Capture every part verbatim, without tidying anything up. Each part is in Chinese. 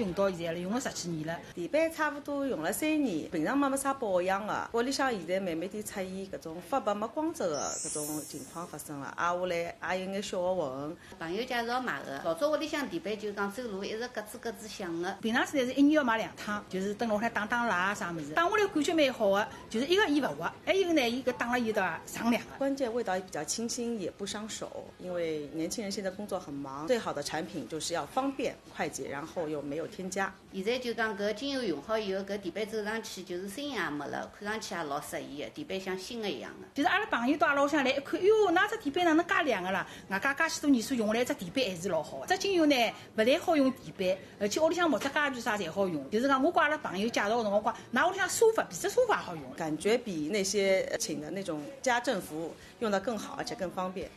用到现在了，用了十几年了。 地板差不多用了三年，平常嘛没啥保养的，屋里向现在慢慢地出现搿种发白没光泽的搿种情况发生了，挨下来也有眼小的纹。 朋友介绍买的，老早屋里向地板就讲走路一直咯吱咯吱响的。 平常时侪是一年要买两趟，就是等楼下打打蜡啥物事，打下来感觉蛮好的。就是一个伊勿滑，还有一个呢，伊搿打了伊的上凉。 关键味道也比较清新，也不伤手。因为年轻人现在工作很忙，最好的产品就是要方便快捷，然后又没有添加。 现在就讲搿精油用好以后，搿地板走上去就是声音也没了，看上去也老适意的，地板像新的一样的。 就是阿拉朋友到阿拉屋里向来一看，哟，那只地板哪能介亮个啦？外加介许多年数用下来，只地板还是老好的。这精油呢，勿但好用地板，而且屋里向木质家具啥侪好用。就是讲我跟阿拉朋友介绍的辰光，讲㑚屋里向沙发、皮质沙发好用， 感觉比那些请的那种家政服务用的更好，而且更方便。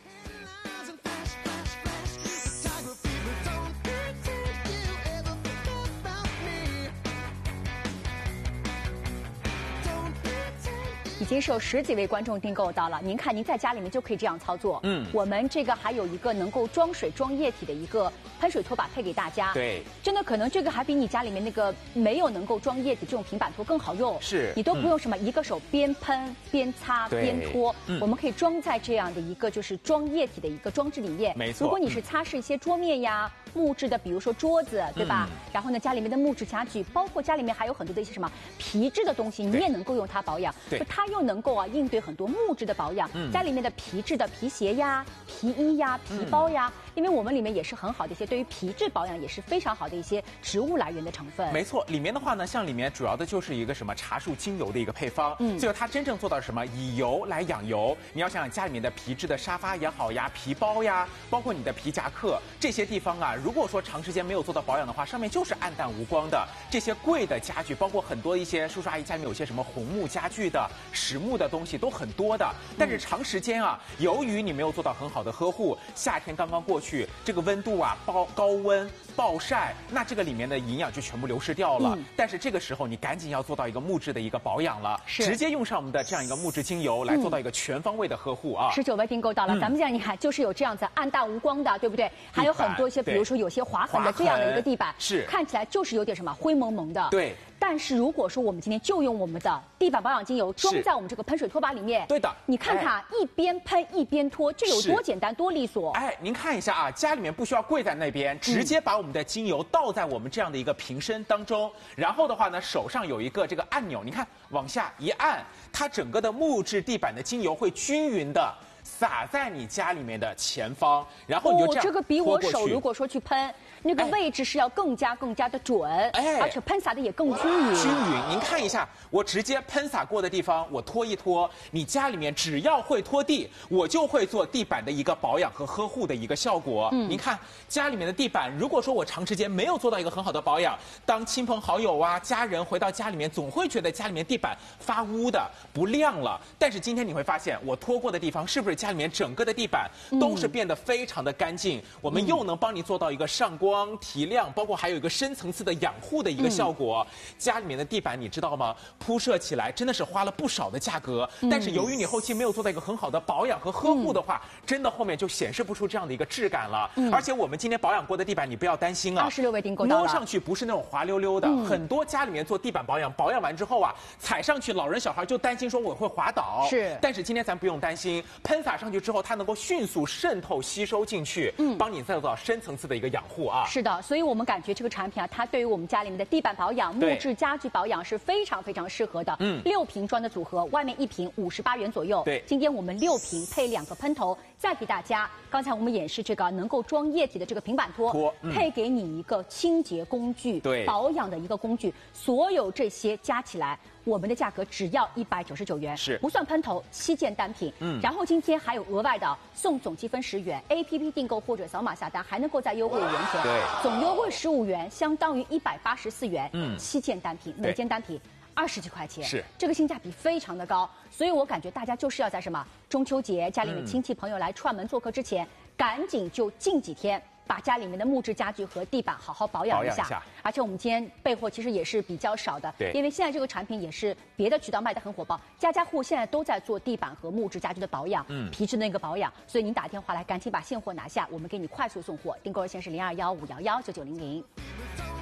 已经是有十几位观众订购到了，您看您在家里面就可以这样操作。嗯，我们这个还有一个能够装水装液体的一个喷水拖把配给大家。 对， 真的可能这个还比你家里面那个没有能够装液体这种平板拖更好用。 是， 你都不用什么一个手边喷边擦边拖，嗯、我们可以装在这样的一个就是装液体的一个装置里面。 没错。 如果你是擦拭一些桌面呀、木质的，比如说桌子，对吧？嗯、然后呢，家里面的木质家具，包括家里面还有很多的一些什么皮质的东西，你也能够用它保养。 对， 它又能够啊应对很多木质的保养。嗯、家里面的皮质的皮鞋呀、皮衣呀、皮包呀，嗯、因为我们里面也是很好的一些对于皮质保养也是非常好的一些植物来源的成分。 没错，里面的话呢，像里面主要的就是一个什么茶树精油的一个配方。嗯，最后它真正做到什么以油来养油。你要想想家里面的皮质的沙发也好呀，皮包呀，包括你的皮夹克这些地方啊，如果说长时间没有做到保养的话，上面就是暗淡无光的。这些贵的家具，包括很多一些叔叔阿姨家里面有些什么红木家具的、实木的东西都很多的，但是长时间啊，由于你没有做到很好的呵护，夏天刚刚过去，这个温度啊，高高温。暴晒，那这个里面的营养就全部流失掉了。嗯、但是这个时候你赶紧要做到一个木质的一个保养了，直接用上我们的这样一个木质精油来做到一个全方位的呵护啊。 十九位订购到了，嗯、咱们这样你看，就是有这样子暗淡无光的，对不对？还有很多一些，比如说有些划痕的这样的一个地板， 是看起来就是有点什么灰蒙蒙的。 对。 但是如果说我们今天就用我们的地板保养精油装在我们这个喷水拖把里面， 对的， 你看它、哎、一边喷一边拖，这有多简单多利索。 哎，您看一下啊，家里面不需要跪在那边，直接把我们的精油倒在我们这样的一个瓶身当中，嗯、然后的话呢，手上有一个这个按钮，你看往下一按，它整个的木质地板的精油会均匀的洒在你家里面的前方，然后你就这样、 哦、这个比我手如果说去喷。那个位置是要更加更加的准，哎，而且喷洒的也更均匀。 均匀，您看一下，我直接喷洒过的地方，我拖一拖。你家里面只要会拖地，我就会做地板的一个保养和呵护的一个效果。嗯，您看家里面的地板，如果说我长时间没有做到一个很好的保养，当亲朋好友啊、家人回到家里面，总会觉得家里面地板发污的、不亮了。但是今天你会发现，我拖过的地方，是不是家里面整个的地板都是变得非常的干净？嗯、我们又能帮你做到一个上光。光提亮，包括还有一个深层次的养护的一个效果。嗯、家里面的地板你知道吗？铺设起来真的是花了不少的价格，嗯、但是由于你后期没有做到一个很好的保养和呵护的话，嗯、真的后面就显示不出这样的一个质感了。嗯、而且我们今天保养过的地板，你不要担心啊， 二十六位订购到了， 摸上去不是那种滑溜溜的。嗯、很多家里面做地板保养，保养完之后啊，踩上去老人小孩就担心说我会滑倒。 是， 但是今天咱不用担心，喷洒上去之后，它能够迅速渗透吸收进去，嗯，帮你再做到深层次的一个养护啊。 是的，所以我们感觉这个产品啊，它对于我们家里面的地板保养、木质家具保养是非常非常适合的。嗯，六瓶装的组合，外面一瓶五十八元左右。 对， 今天我们六瓶配两个喷头，再给大家，刚才我们演示这个能够装液体的这个平板拖，拖嗯、配给你一个清洁工具， 对， 保养的一个工具，所有这些加起来。我们的价格只要一百九十九元， 是不算喷头，七件单品。嗯，然后今天还有额外的送总积分十元 ，A P P 订购或者扫码下单还能够再优惠五元钱， 对， 总优惠十五元，相当于一百八十四元。嗯，七件单品，每件单品二十几块钱， 是这个性价比非常的高，所以我感觉大家就是要在什么中秋节家里面亲戚朋友来串门做客之前，嗯、赶紧就近几天。把家里面的木质家具和地板好好保养一下， 一下而且我们今天备货其实也是比较少的， 对， 因为现在这个产品也是别的渠道卖得很火爆，家家户现在都在做地板和木质家具的保养，嗯，皮质那个保养，所以您打电话来，赶紧把现货拿下，我们给你快速送货，订购热线是零二幺五幺幺九九零零。